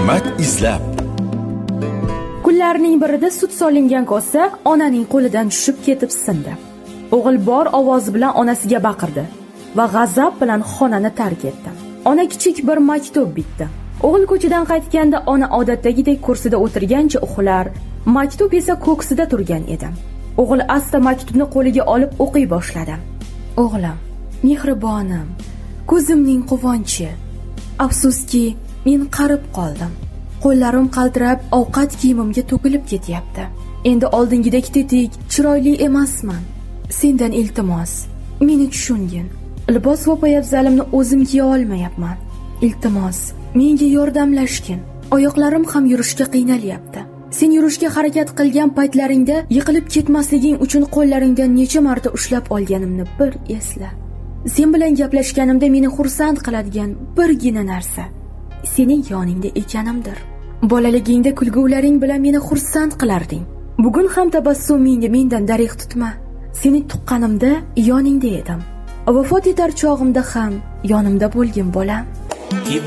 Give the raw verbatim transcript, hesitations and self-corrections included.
hikmat izlab. Kunlarning birida sut solingan kosa onaning qo'lidan tushib ketib sindi. O'g'il bor ovozi bilan onasiga baqirdi va g'azab bilan xonani tark etdi. Ona kichik bir maktub bitdi. O'g'il ko'chadan qaytganda ona odatdagidek kursida o'tirgancha uxlar, maktub esa ko'ksida turgan edi. O'g'il asta maktubni qo'liga olib o'qiy boshladi. O'g'lim, mehribonim, ko'zimning quvonchi. Afsuski, men qarib qoldim. Qo'llarim qaltirab, ovqat kiyimimga to'kilib ketyapti. Endi oldingidek tetik, chiroyli emasman. Sendan iltimos, meni tushungin. Libos va poyabzalimni o'zim kiya olmayapman. Iltimos, menga yordamlashgin. Oyoqlarim ham yurishga qiynalyapti. Sen yurishga harakat qilgan paytlaringda yiqilib ketmasliging uchun qo'llaringdan necha marta ushlab olganimni bir esla. Sen bilan gaplashganimda meni xursand qiladigan birgina narsa sening yoningda ekanimdir. Bolaligingda kulgularing bilan meni xursand qilarding. Bugun ham tabassumingni mendan darig' tutma. Seni tuqqanimda yoningda edim. Vafot etar chog'imda ham yonimda bo'lgin bolam.